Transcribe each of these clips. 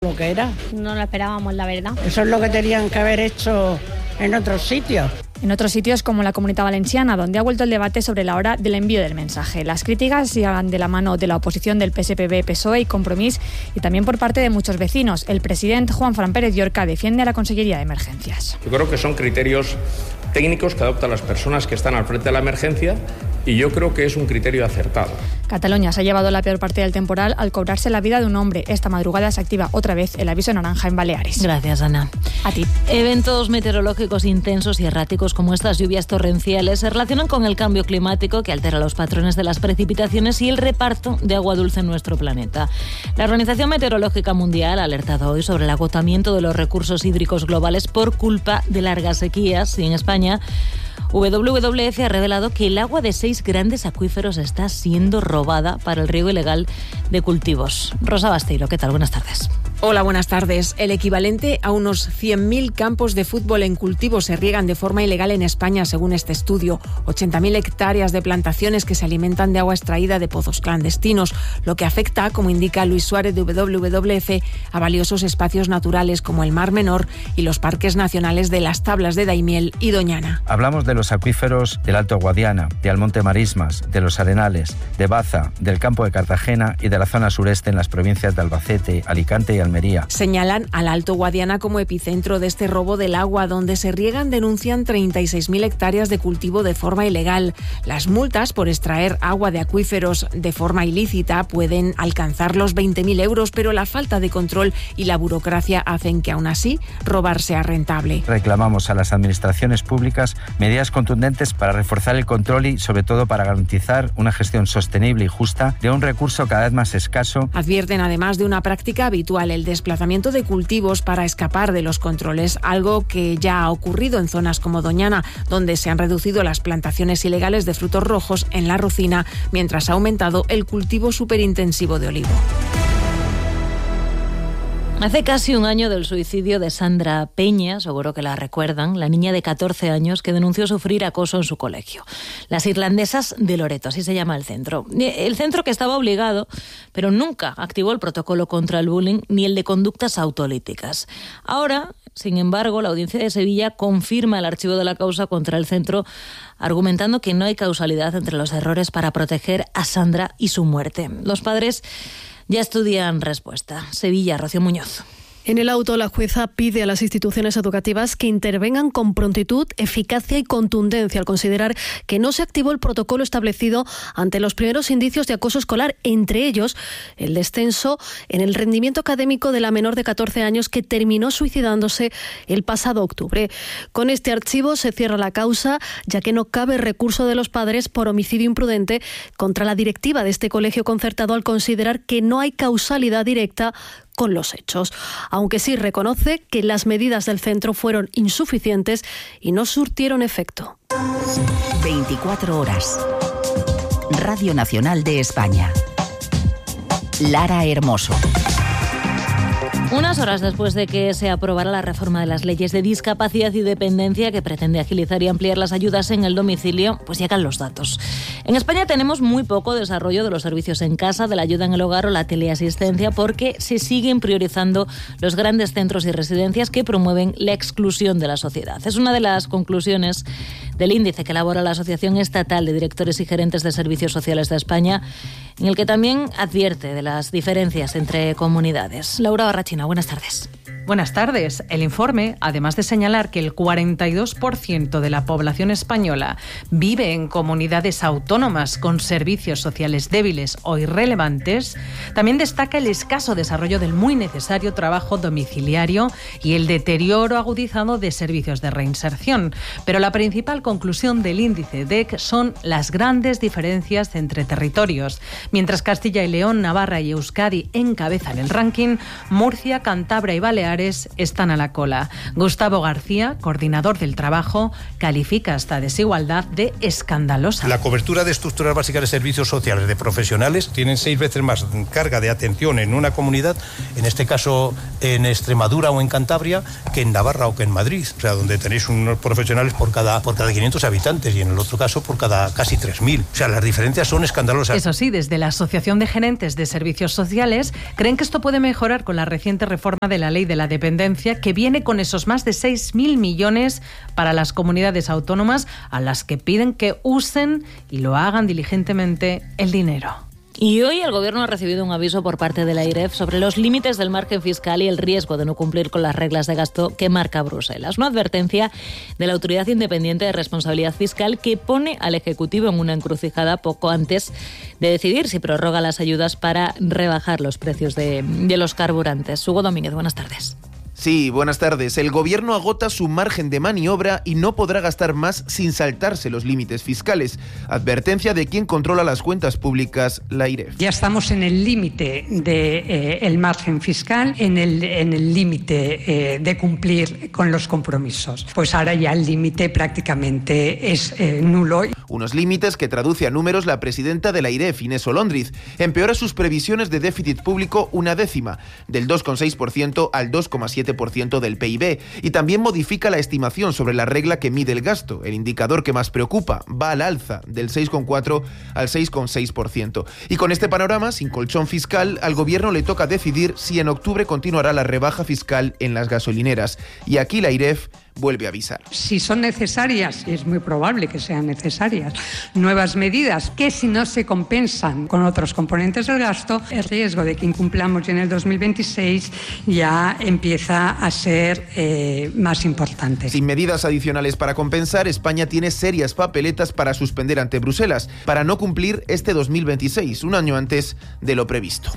seguro que era. No lo esperábamos, la verdad. Eso es lo que tenían que haber hecho en otros sitios. En otros sitios como la Comunidad Valenciana, donde ha vuelto el debate sobre la hora del envío del mensaje. Las críticas llegan de la mano de la oposición del PSPB, PSOE y Compromís y también por parte de muchos vecinos. El presidente Juanfran Pérez Llorca defiende a la Consellería de Emergencias. Yo creo que son criterios técnicos que adoptan las personas que están al frente de la emergencia y yo creo que es un criterio acertado. Cataluña se ha llevado la peor parte del temporal al cobrarse la vida de un hombre. Esta madrugada se activa otra vez el aviso naranja en Baleares. Gracias, Ana. A ti. Eventos meteorológicos intensos y erráticos como estas lluvias torrenciales se relacionan con el cambio climático que altera los patrones de las precipitaciones y el reparto de agua dulce en nuestro planeta. La Organización Meteorológica Mundial ha alertado hoy sobre el agotamiento de los recursos hídricos globales por culpa de largas sequías y en España WWF ha revelado que el agua de 6 grandes acuíferos está siendo robada para el riego ilegal de cultivos. Rosa Basteiro, ¿qué tal? Buenas tardes. Hola, buenas tardes. El equivalente a unos 100.000 campos de fútbol en cultivo se riegan de forma ilegal en España, según este estudio. 80.000 hectáreas de plantaciones que se alimentan de agua extraída de pozos clandestinos, lo que afecta, como indica Luis Suárez de WWF, a valiosos espacios naturales como el Mar Menor y los parques nacionales de las Tablas de Daimiel y Doñana. Hablamos de los acuíferos del Alto Guadiana, de Almonte Marismas, de los Arenales, de Baza, del campo de Cartagena y de la zona sureste en las provincias de Albacete, Alicante y Almería. Señalan al Alto Guadiana como epicentro de este robo del agua, donde se riegan, denuncian 36.000 hectáreas de cultivo de forma ilegal. Las multas por extraer agua de acuíferos de forma ilícita pueden alcanzar los 20.000 euros, pero la falta de control y la burocracia hacen que aún así robar sea rentable. Reclamamos a las administraciones públicas medidas contundentes para reforzar el control y, sobre todo, para garantizar una gestión sostenible y justa de un recurso cada vez más escaso. Advierten además de una práctica habitual, el desplazamiento de cultivos para escapar de los controles, algo que ya ha ocurrido en zonas como Doñana, donde se han reducido las plantaciones ilegales de frutos rojos en la Rocina, mientras ha aumentado el cultivo superintensivo de olivo. Hace casi un año del suicidio de Sandra Peña, seguro que la recuerdan, la niña de 14 años que denunció sufrir acoso en su colegio. Las Irlandesas de Loreto, así se llama el centro. El centro que estaba obligado, pero nunca activó el protocolo contra el bullying ni el de conductas autolíticas. Ahora, sin embargo, la Audiencia de Sevilla confirma el archivo de la causa contra el centro, argumentando que no hay causalidad entre los errores para proteger a Sandra y su muerte. Los padres ya estudian respuesta. Sevilla, Rocío Muñoz. En el auto, la jueza pide a las instituciones educativas que intervengan con prontitud, eficacia y contundencia al considerar que no se activó el protocolo establecido ante los primeros indicios de acoso escolar, entre ellos el descenso en el rendimiento académico de la menor de 14 años que terminó suicidándose el pasado octubre. Con este archivo se cierra la causa, ya que no cabe recurso de los padres por homicidio imprudente contra la directiva de este colegio concertado al considerar que no hay causalidad directa con los hechos, aunque sí reconoce que las medidas del centro fueron insuficientes y no surtieron efecto. 24 horas. Radio Nacional de España. Lara Hermoso. Unas horas después de que se aprobara la reforma de las leyes de discapacidad y dependencia que pretende agilizar y ampliar las ayudas en el domicilio, pues llegan los datos. En España tenemos muy poco desarrollo de los servicios en casa, de la ayuda en el hogar o la teleasistencia, porque se siguen priorizando los grandes centros y residencias que promueven la exclusión de la sociedad. Es una de las conclusiones del índice que elabora la Asociación Estatal de Directores y Gerentes de Servicios Sociales de España, en el que también advierte de las diferencias entre comunidades. Laura Barrachina, buenas tardes. Buenas tardes. El informe, además de señalar que el 42% de la población española vive en comunidades autónomas con servicios sociales débiles o irrelevantes, también destaca el escaso desarrollo del muy necesario trabajo domiciliario y el deterioro agudizado de servicios de reinserción. Pero la principal conclusión del índice DEC son las grandes diferencias entre territorios. Mientras Castilla y León, Navarra y Euskadi encabezan el ranking, Murcia, Cantabria y Baleares familiares están a la cola. Gustavo García, coordinador del trabajo, califica esta desigualdad de escandalosa. La cobertura de estructuras básicas de servicios sociales de profesionales tienen 6 veces más carga de atención en una comunidad, en este caso en Extremadura o en Cantabria, que en Navarra o que en Madrid, o sea, donde tenéis unos profesionales por cada 500 habitantes y en el otro caso por cada casi 3.000. O sea, las diferencias son escandalosas. Eso sí, desde la Asociación de Gerentes de Servicios Sociales creen que esto puede mejorar con la reciente reforma de la Ley de la Dependencia, que viene con esos más de 6.000 millones para las comunidades autónomas, a las que piden que usen y lo hagan diligentemente el dinero. Y hoy el Gobierno ha recibido un aviso por parte de la AIREF sobre los límites del margen fiscal y el riesgo de no cumplir con las reglas de gasto que marca Bruselas. Una advertencia de la Autoridad Independiente de Responsabilidad Fiscal que pone al Ejecutivo en una encrucijada poco antes de decidir si prorroga las ayudas para rebajar los precios de los carburantes. Hugo Domínguez, buenas tardes. Sí, buenas tardes. El Gobierno agota su margen de maniobra y no podrá gastar más sin saltarse los límites fiscales. Advertencia de quien controla las cuentas públicas, la AIREF. Ya estamos en el límite del margen fiscal, en el límite de cumplir con los compromisos. Pues ahora ya el límite prácticamente es nulo. Unos límites que traduce a números la presidenta de la AIREF, Inés Olóndriz. Empeora sus previsiones de déficit público una décima, del 2,6% al 2,7% del PIB, y también modifica la estimación sobre la regla que mide el gasto. El indicador que más preocupa va al alza, del 6,4 al 6,6%. Y con este panorama, sin colchón fiscal, al Gobierno le toca decidir si en octubre continuará la rebaja fiscal en las gasolineras. Y aquí la AIREF vuelve a avisar. Si son necesarias, y es muy probable que sean necesarias, nuevas medidas que si no se compensan con otros componentes del gasto, el riesgo de que incumplamos ya en el 2026 ya empieza a ser más importante. Sin medidas adicionales para compensar, España tiene serias papeletas para suspender ante Bruselas, para no cumplir este 2026, un año antes de lo previsto.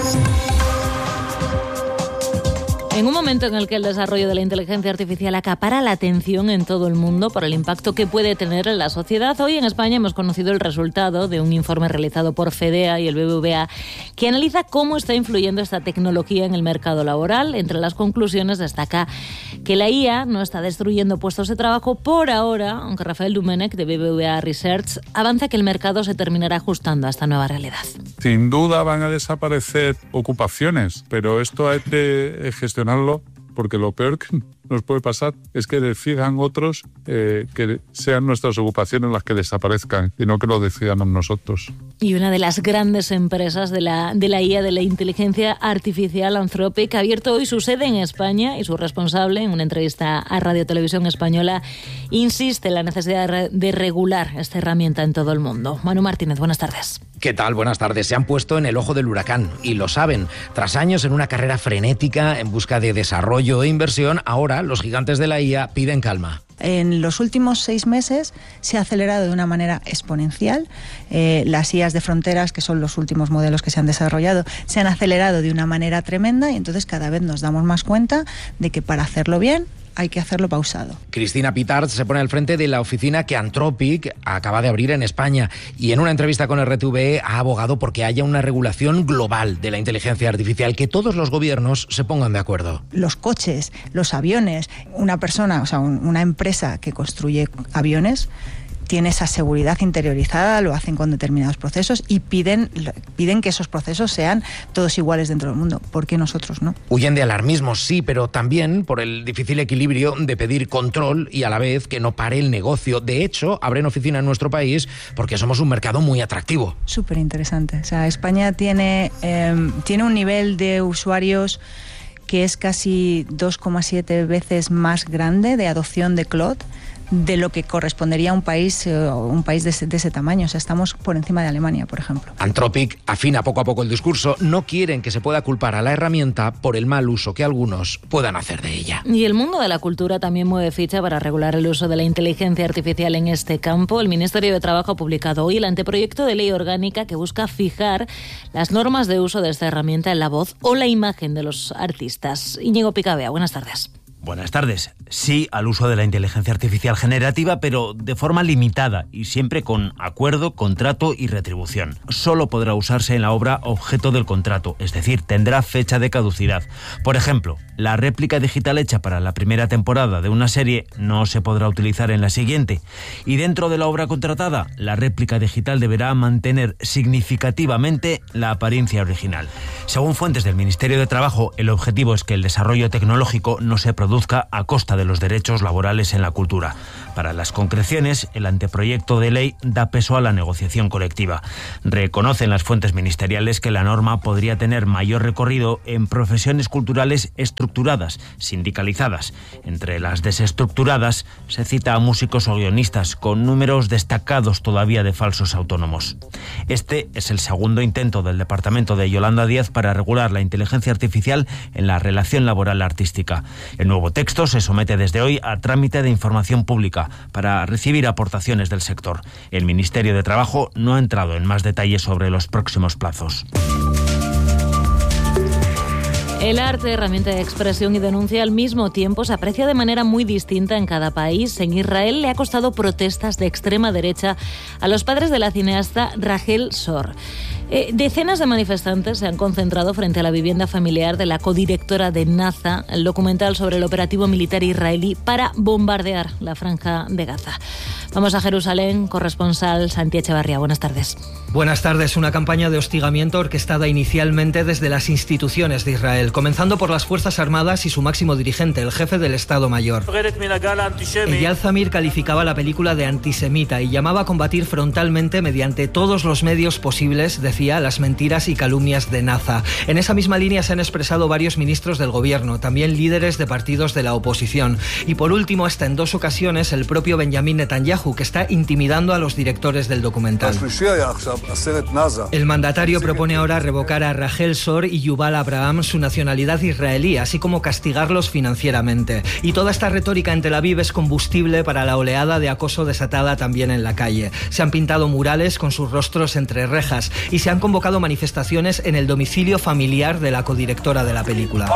En un momento en el que el desarrollo de la inteligencia artificial acapara la atención en todo el mundo por el impacto que puede tener en la sociedad, hoy en España hemos conocido el resultado de un informe realizado por FEDEA y el BBVA que analiza cómo está influyendo esta tecnología en el mercado laboral. Entre las conclusiones destaca que la IA no está destruyendo puestos de trabajo por ahora, aunque Rafael Domènech de BBVA Research avanza que el mercado se terminará ajustando a esta nueva realidad. Sin duda van a desaparecer ocupaciones, pero esto hay que gestionarlo, porque lo peor que nos puede pasar es que decidan otros que sean nuestras ocupaciones las que desaparezcan y no que lo decidamos nosotros. Y una de las grandes empresas de la IA, de la inteligencia artificial, Anthropic, ha abierto hoy su sede en España y su responsable, en una entrevista a Radio Televisión Española, insiste en la necesidad de regular esta herramienta en todo el mundo. Manu Martínez, buenas tardes. ¿Qué tal? Buenas tardes. Se han puesto en el ojo del huracán y lo saben. Tras años en una carrera frenética en busca de desarrollo e inversión, ahora los gigantes de la IA piden calma. En los últimos 6 meses se ha acelerado de una manera exponencial. Las IAs de fronteras, que son los últimos modelos que se han desarrollado, se han acelerado de una manera tremenda y entonces cada vez nos damos más cuenta de que para hacerlo bien hay que hacerlo pausado. Cristina Pitart se pone al frente de la oficina que Anthropic acaba de abrir en España y en una entrevista con RTVE ha abogado porque haya una regulación global de la inteligencia artificial, que todos los gobiernos se pongan de acuerdo. Los coches, los aviones, una persona, o sea, una empresa que construye aviones tiene esa seguridad interiorizada, lo hacen con determinados procesos y piden que esos procesos sean todos iguales dentro del mundo. ¿Por qué nosotros no? Huyen de alarmismos, sí, pero también por el difícil equilibrio de pedir control y a la vez que no pare el negocio. De hecho, abren oficina en nuestro país porque somos un mercado muy atractivo. Súper interesante. O sea, España tiene un nivel de usuarios que es casi 2,7 veces más grande de adopción de cloud de lo que correspondería a un país de ese tamaño. O sea, estamos por encima de Alemania, por ejemplo. Anthropic afina poco a poco el discurso. No quieren que se pueda culpar a la herramienta por el mal uso que algunos puedan hacer de ella. Y el mundo de la cultura también mueve ficha para regular el uso de la inteligencia artificial en este campo. El Ministerio de Trabajo ha publicado hoy el anteproyecto de ley orgánica que busca fijar las normas de uso de esta herramienta en la voz o la imagen de los artistas. Íñigo Picabea, buenas tardes. Buenas tardes. Sí al uso de la inteligencia artificial generativa, pero de forma limitada y siempre con acuerdo, contrato y retribución. Solo podrá usarse en la obra objeto del contrato, es decir, tendrá fecha de caducidad. Por ejemplo, la réplica digital hecha para la primera temporada de una serie no se podrá utilizar en la siguiente. Y dentro de la obra contratada, la réplica digital deberá mantener significativamente la apariencia original. Según fuentes del Ministerio de Trabajo, el objetivo es que el desarrollo tecnológico no se produzca a costa de los derechos laborales en la cultura. Para las concreciones, el anteproyecto de ley da peso a la negociación colectiva. Reconocen las fuentes ministeriales que la norma podría tener mayor recorrido en profesiones culturales estructuradas, sindicalizadas. Entre las desestructuradas se cita a músicos o guionistas, con números destacados todavía de falsos autónomos. Este es el segundo intento del departamento de Yolanda Díaz para regular la inteligencia artificial en la relación laboral artística. El nuevo texto se somete desde hoy a trámite de información pública para recibir aportaciones del sector. El Ministerio de Trabajo no ha entrado en más detalles sobre los próximos plazos. El arte, herramienta de expresión y denuncia al mismo tiempo, se aprecia de manera muy distinta en cada país. En Israel le ha costado protestas de extrema derecha a los padres de la cineasta Rachel Shor. Decenas de manifestantes se han concentrado frente a la vivienda familiar de la codirectora de Naza, el documental sobre el operativo militar israelí para bombardear la franja de Gaza. Vamos a Jerusalén, corresponsal Santi Echevarría. Buenas tardes. Buenas tardes. Una campaña de hostigamiento orquestada inicialmente desde las instituciones de Israel, comenzando por las Fuerzas Armadas y su máximo dirigente, el jefe del Estado Mayor. Eyal Zamir calificaba la película de antisemita y llamaba a combatir frontalmente mediante todos los medios posibles, decía, las mentiras y calumnias de Naza. En esa misma línea se han expresado varios ministros del gobierno, también líderes de partidos de la oposición. Y por último, hasta en 2 ocasiones, el propio Benjamin Netanyahu, que está intimidando a los directores del documental. El mandatario propone ahora revocar a Rachel Shor y Yuval Abraham su nacionalidad israelí, así como castigarlos financieramente. Y toda esta retórica en Tel Aviv es combustible para la oleada de acoso desatada también en la calle. Se han pintado murales con sus rostros entre rejas y se han convocado manifestaciones en el domicilio familiar de la codirectora de la película.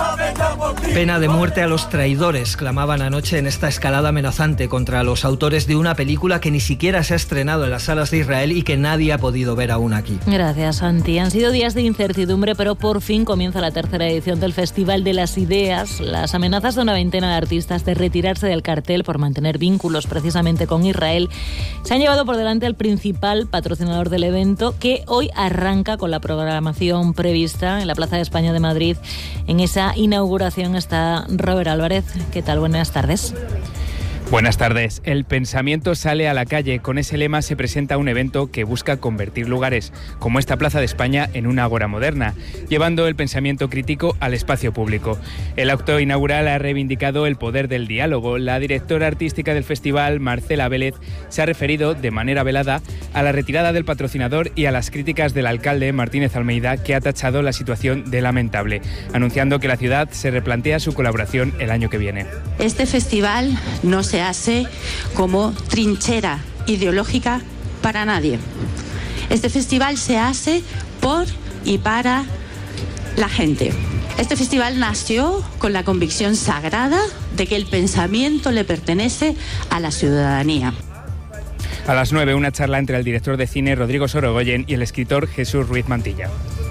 Pena de muerte a los traidores, clamaban anoche en esta escalada amenazante contra los autores de una película que ni siquiera se ha estrenado en las salas de Israel y que nadie ha podido ver aún aquí. Gracias, Santi. Han sido días de incertidumbre, pero por fin comienza la tercera edición del Festival de las Ideas. Las amenazas de una veintena de artistas de retirarse del cartel por mantener vínculos precisamente con Israel se han llevado por delante al principal patrocinador del evento, que hoy arranca con la programación prevista en la Plaza de España de Madrid. En esa inauguración está Robert Álvarez. ¿Qué tal? Buenas tardes. Buenas tardes. El pensamiento sale a la calle. Con ese lema se presenta un evento que busca convertir lugares como esta Plaza de España en una ágora moderna, llevando el pensamiento crítico al espacio público. El acto inaugural ha reivindicado el poder del diálogo. La directora artística del festival, Marcela Vélez, se ha referido de manera velada a la retirada del patrocinador y a las críticas del alcalde Martínez Almeida, que ha tachado la situación de lamentable, anunciando que la ciudad se replantea su colaboración el año que viene. Este festival no se hace como trinchera ideológica para nadie. Este festival se hace por y para la gente. Este festival nació con la convicción sagrada de que el pensamiento le pertenece a la ciudadanía. A las 9, una charla entre el director de cine Rodrigo Sorogoyen y el escritor Jesús Ruiz Mantilla.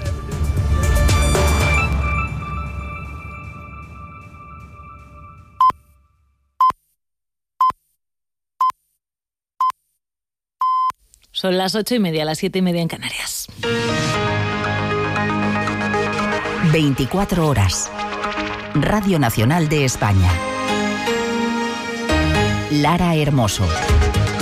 Son las 8:30, las 7:30 en Canarias. 24 horas. Radio Nacional de España. Lara Hermoso.